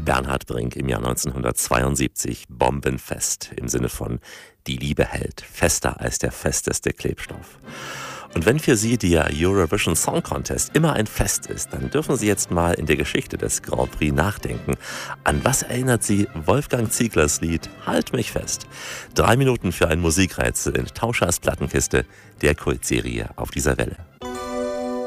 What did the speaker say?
Bernhard Brink im Jahr 1972, bombenfest im Sinne von die Liebe hält, fester als der festeste Klebstoff. Und wenn für Sie der Eurovision Song Contest immer ein Fest ist, dann dürfen Sie jetzt mal in der Geschichte des Grand Prix nachdenken. An was erinnert Sie Wolfgang Zieglers Lied Halt mich fest? 3 Minuten für ein Musikrätsel in Tauschers Plattenkiste, der Kultserie auf dieser Welle.